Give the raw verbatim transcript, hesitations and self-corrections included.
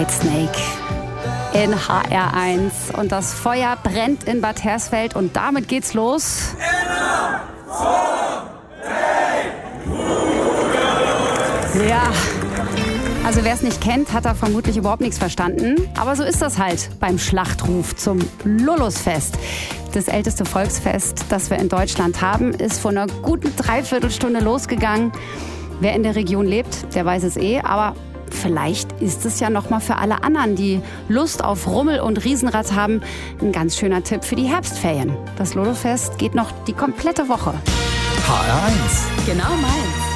Snake in H R eins und das Feuer brennt in Bad Hersfeld und damit geht's los. Ja, also wer es nicht kennt, hat da vermutlich überhaupt nichts verstanden. Aber so ist das halt beim Schlachtruf zum Lulusfest. Das älteste Volksfest, das wir in Deutschland haben, ist vor einer guten Dreiviertelstunde losgegangen. Wer in der Region lebt, der weiß es eh, aber vielleicht ist es ja noch mal für alle anderen, die Lust auf Rummel und Riesenrad haben, ein ganz schöner Tipp für die Herbstferien. Das Lulusfest geht noch die komplette Woche. H R eins. Genau meins.